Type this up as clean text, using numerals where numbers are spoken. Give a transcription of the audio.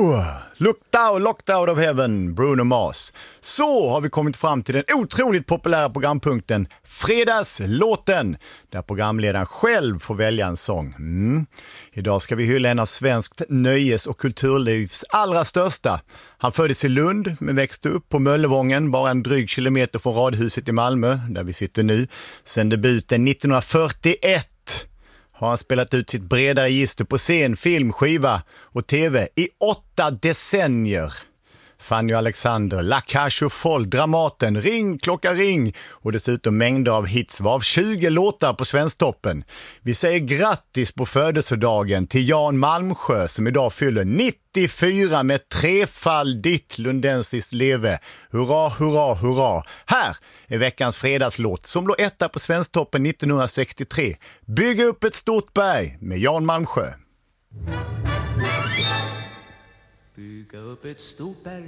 Locked out of heaven, Bruno Mars. Så har vi kommit fram till den otroligt populära programpunkten Fredagslåten, där programledaren själv får välja en sång. Idag ska vi hylla en av svenskt nöjes- och kulturlivs allra största. Han föddes i Lund men växte upp på Möllevången, bara en dryg kilometer från Radhuset i Malmö, där vi sitter nu. Sen debuten 1941 har han spelat ut sitt breda register på scen, film, skiva och tv i 8 decennier. Fanny och Alexander, La Cage aux Folles, Dramaten, Ring, klocka ring och dessutom mängder av hits, av 20 låtar på Svensktoppen. Vi säger grattis på födelsedagen till Jan Malmsjö som idag fyller 94 med trefaldigt lundensiskt leve. Hurra, hurra, hurra. Här är veckans fredagslåt som låg etta på Svensktoppen 1963. Bygg upp ett stort berg med Jan Malmsjö. Bygga upp ett stort berg